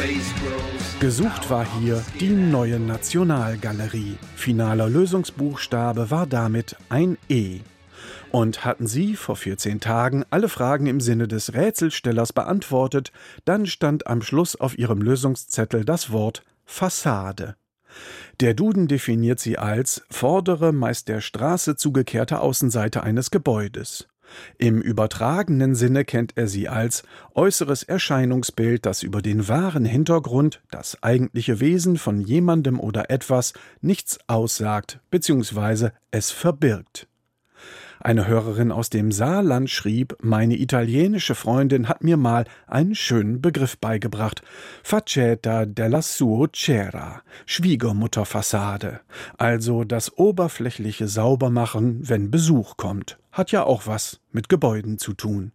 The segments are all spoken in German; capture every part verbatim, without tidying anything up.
Gesucht war hier die Neue Nationalgalerie. Finaler Lösungsbuchstabe war damit ein E. Und hatten Sie vor vierzehn Tagen alle Fragen im Sinne des Rätselstellers beantwortet, dann stand am Schluss auf Ihrem Lösungszettel das Wort Fassade. Der Duden definiert sie als vordere, meist der Straße zugekehrte Außenseite eines Gebäudes. Im übertragenen Sinne kennt er sie als äußeres Erscheinungsbild, das über den wahren Hintergrund, das eigentliche Wesen von jemandem oder etwas, nichts aussagt bzw. es verbirgt. Eine Hörerin aus dem Saarland schrieb, meine italienische Freundin hat mir mal einen schönen Begriff beigebracht. Faceta della suocera, Schwiegermutterfassade. Also das oberflächliche Saubermachen, wenn Besuch kommt. Hat ja auch was mit Gebäuden zu tun.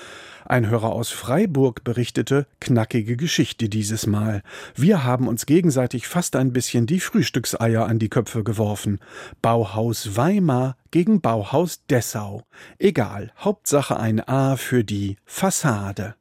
Ein Hörer aus Freiburg berichtete, knackige Geschichte dieses Mal. Wir haben uns gegenseitig fast ein bisschen die Frühstückseier an die Köpfe geworfen. Bauhaus Weimar gegen Bauhaus Dessau. Egal, Hauptsache ein A für die Fassade.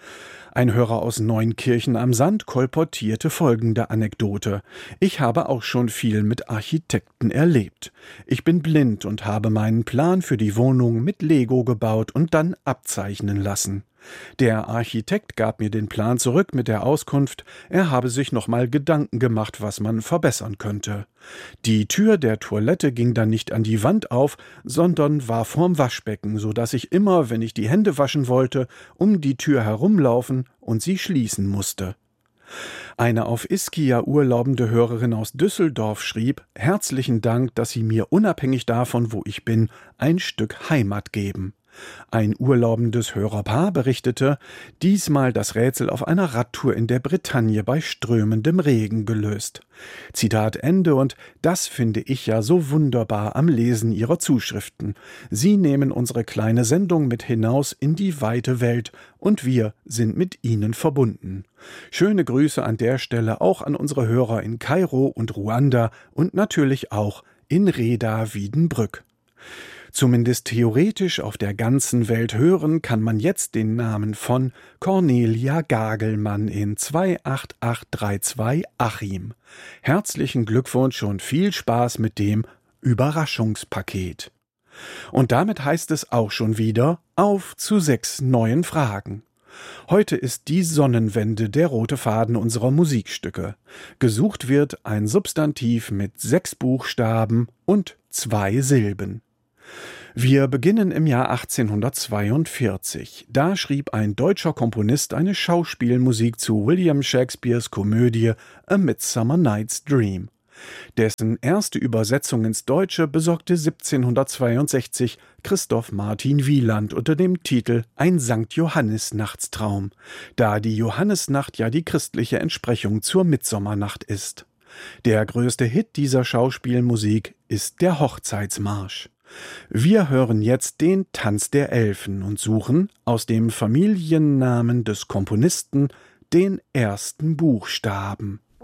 Ein Hörer aus Neunkirchen am Sand kolportierte folgende Anekdote. Ich habe auch schon viel mit Architekten erlebt. Ich bin blind und habe meinen Plan für die Wohnung mit Lego gebaut und dann abzeichnen lassen. Der Architekt gab mir den Plan zurück mit der Auskunft, er habe sich noch mal Gedanken gemacht, was man verbessern könnte. Die Tür der Toilette ging dann nicht an die Wand auf, sondern war vorm Waschbecken, so dass ich immer, wenn ich die Hände waschen wollte, um die Tür herumlaufen und sie schließen musste. Eine auf Ischia urlaubende Hörerin aus Düsseldorf schrieb, herzlichen Dank, dass Sie mir unabhängig davon, wo ich bin, ein Stück Heimat geben. Ein urlaubendes Hörerpaar berichtete, diesmal das Rätsel auf einer Radtour in der Bretagne bei strömendem Regen gelöst. Zitat Ende, und das finde ich ja so wunderbar am Lesen Ihrer Zuschriften. Sie nehmen unsere kleine Sendung mit hinaus in die weite Welt und wir sind mit Ihnen verbunden. Schöne Grüße an der Stelle auch an unsere Hörer in Kairo und Ruanda und natürlich auch in Reda-Wiedenbrück. Zumindest theoretisch auf der ganzen Welt hören kann man jetzt den Namen von Cornelia Gagelmann in zwei acht acht drei zwei Achim. Herzlichen Glückwunsch und viel Spaß mit dem Überraschungspaket. Und damit heißt es auch schon wieder auf zu sechs neuen Fragen. Heute ist die Sonnenwende der rote Faden unserer Musikstücke. Gesucht wird ein Substantiv mit sechs Buchstaben und zwei Silben. Wir beginnen im Jahr achtzehnhundertzweiundvierzig. Da schrieb ein deutscher Komponist eine Schauspielmusik zu William Shakespeares Komödie A Midsummer Night's Dream. Dessen erste Übersetzung ins Deutsche besorgte siebzehnhundertzweiundsechzig Christoph Martin Wieland unter dem Titel Ein Sankt Johannis-Nachtstraum, da die Johannisnacht ja die christliche Entsprechung zur Mitsommernacht ist. Der größte Hit dieser Schauspielmusik ist der Hochzeitsmarsch. Wir hören jetzt den Tanz der Elfen und suchen aus dem Familiennamen des Komponisten den ersten Buchstaben.